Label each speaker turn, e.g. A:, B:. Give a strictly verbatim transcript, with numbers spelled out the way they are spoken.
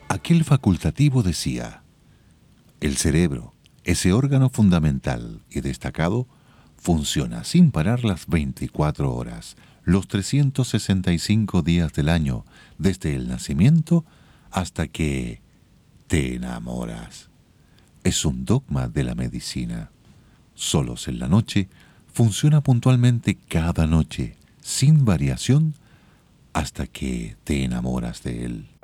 A: Aquel facultativo decía: el cerebro, ese órgano fundamental y destacado, funciona sin parar las veinticuatro horas, los trescientos sesenta y cinco días del año, desde el nacimiento hasta que te enamoras. Es un dogma de la medicina. Solos en la noche, funciona puntualmente cada noche, sin variación, hasta que te enamoras de él.